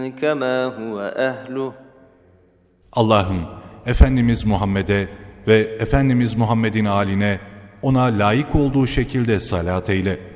كما هو أهله. Allah'ım, Efendimiz Muhammed'e ve Efendimiz Muhammed'in âline ona layık olduğu şekilde salat eyle.